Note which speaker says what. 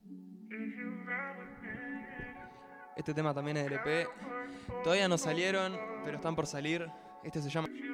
Speaker 1: Este tema también es del EP. Todavía no salieron, pero están por salir. Este se llama